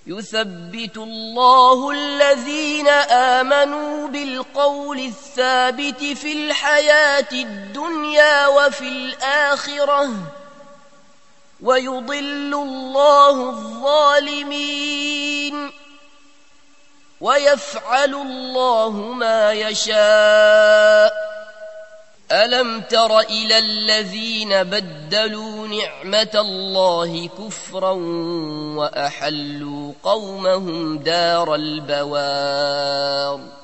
يثبت الله الذين آمنوا بالقول الثابت في الحياة الدنيا وفي الآخرة ويضل الله الظالمين ويفعل الله ما يشاء. ألم تر إلى الذين بدلوا نعمة الله كفرا وأحلوا قومهم دار البوار